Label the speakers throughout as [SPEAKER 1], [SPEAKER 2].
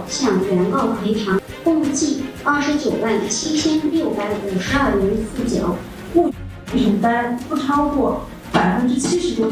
[SPEAKER 1] 向原告赔偿共计29.7652元4角，
[SPEAKER 2] 承担不超过70%中的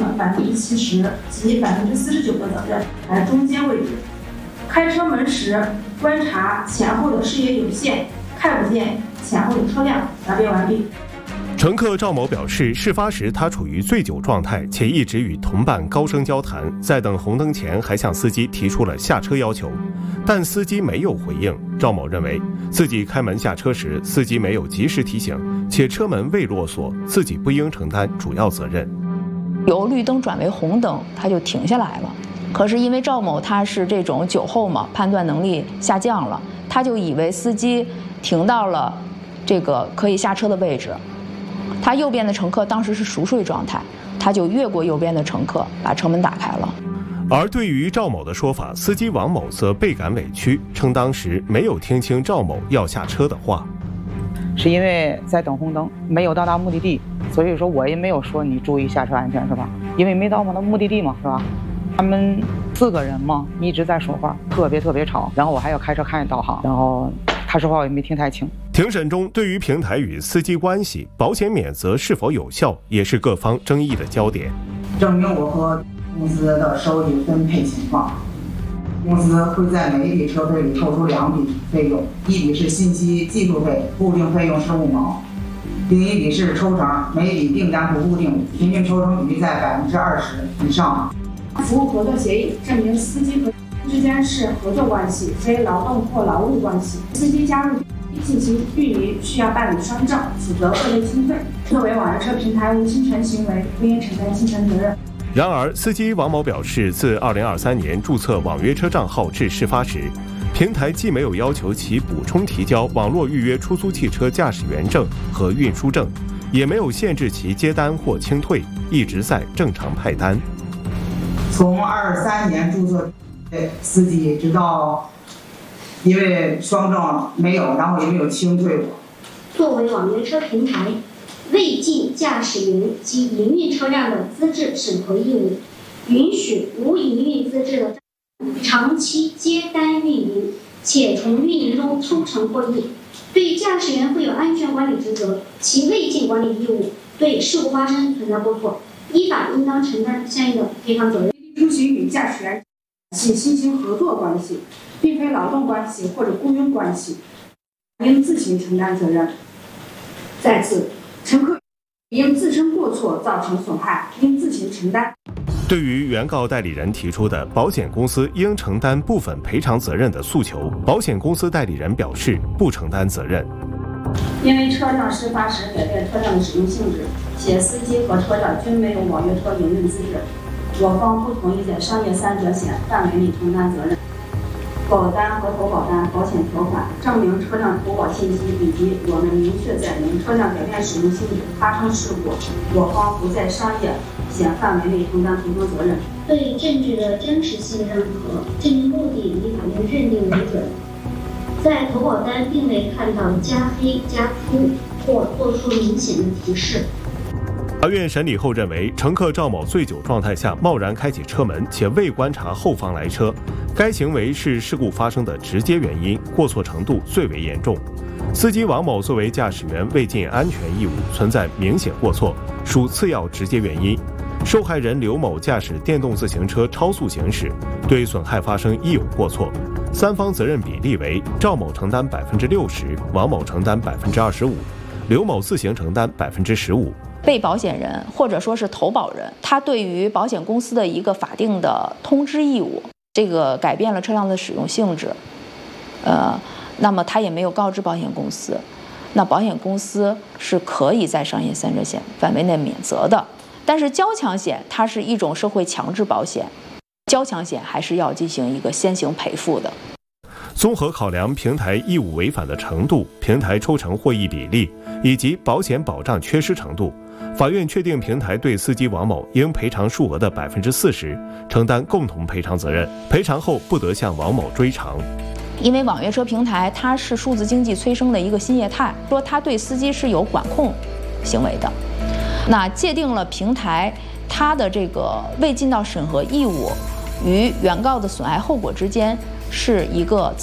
[SPEAKER 2] 70%及49%的责任，在中间位置。开车门时观察前后的视野有限，看不见前后的车辆。答辩完毕。
[SPEAKER 3] 乘客赵某表示，事发时他处于醉酒状态，且一直与同伴高声交谈，在等红灯前还向司机提出了下车要求，但司机没有回应。赵某认为自己开门下车时，司机没有及时提醒，且车门未落锁，自己不应承担主要责任。
[SPEAKER 4] 由绿灯转为红灯，他就停下来了。可是因为赵某他是这种酒后嘛，判断能力下降了，他就以为司机停到了这个可以下车的位置。他右边的乘客当时是熟睡状态，他就越过右边的乘客，把车门打开了。
[SPEAKER 3] 而对于赵某的说法，司机王某则倍感委屈，称当时没有听清赵某要下车的话。
[SPEAKER 5] 是因为在等红灯，没有到达目的地，所以说我也没有说你注意下车安全，是吧？因为没到我的目的地嘛，是吧？他们4个人嘛，一直在说话，特别吵，然后我还要开车看导航，然后他说话我也没听太清。
[SPEAKER 3] 庭审中，对于平台与司机关系、保险免责是否有效，也是各方争议的焦点。
[SPEAKER 6] 证明我和公司的收益分配情况，公司会在每一笔车费里抽出2笔费用，一笔是信息技术费，固定费用是5毛，另一笔是抽成，每笔定价不固定，平均抽成比例在20%以上。
[SPEAKER 2] 服务合作协议证明司机和之间是合作关系，非劳动或劳务关系。司机加入进行运营需要办理双证，否则会被清退。作为网约车平台无侵权行为，不应承担侵权责任。
[SPEAKER 3] 然而，司机王某表示，自2023年注册网约车账号至事发时，平台既没有要求其补充提交网络预约出租汽车驾驶员证和运输证，也没有限制其接单或清退，一直在正常派单。
[SPEAKER 6] 从23年注册司机，直到因为双证没有，然后也没有清退过。
[SPEAKER 1] 作为网约车平台，未尽驾驶员及营运车辆的资质审核义务，允许无营运资质的长期接单运营，且从运营中抽成获益。对驾驶员负有安全管理职责，其未尽管理义务，对事故发生存在过错，依法应当承担相应的赔偿责任。
[SPEAKER 2] 出行与驾驶员系新型合作关系，并非劳动关系或者雇佣关系，应自行承担责任。再次，乘客因自身过错造成损害，应自行承担。
[SPEAKER 3] 对于原告代理人提出的保险公司应承担部分赔偿责任的诉求，保险公司代理人表示不承担责任。
[SPEAKER 2] 因为车辆事发时改变车辆的使用性质，且司机和车长均没有网约车营运资质，我方不同意在商业3者险范围内承担责任。保单和投保单、保险条款、证明车辆投保信息以及我们明确载明车辆改变使用性质发生事故，我方不在商业险范围内承担赔偿责任。
[SPEAKER 1] 对证据的真实性认可，证明目的以法院认定为准。在投保单并未看到加黑、加粗或做出明显的提示。
[SPEAKER 3] 法院审理后认为，乘客赵某醉酒状态下贸然开启车门，且未观察后方来车，该行为是事故发生的直接原因，过错程度最为严重。司机王某作为驾驶员未尽安全义务，存在明显过错，属次要直接原因。受害人刘某驾驶电动自行车超速行驶，对损害发生亦有过错，三方责任比例为赵某承担60%，王某承担25%，刘某自行承担15%。
[SPEAKER 4] 被保险人或者说是投保人，他对于保险公司的一个法定的通知义务，这个改变了车辆的使用性质，那么他也没有告知保险公司，那保险公司是可以在商业3者险范围内免责的。但是交强险它是一种社会强制保险，交强险还是要进行一个先行赔付的。
[SPEAKER 3] 综合考量平台义务违反的程度、平台抽成获益比例以及保险保障缺失程度，法院确定平台对司机王某应赔偿数额的40%承担共同赔偿责任，赔偿后不得向王某追偿。
[SPEAKER 4] 因为网约车平台它是数字经济催生的一个新业态，说它对司机是有管控行为的，那界定了平台它的这个未尽到审核义务与原告的损害后果之间是一个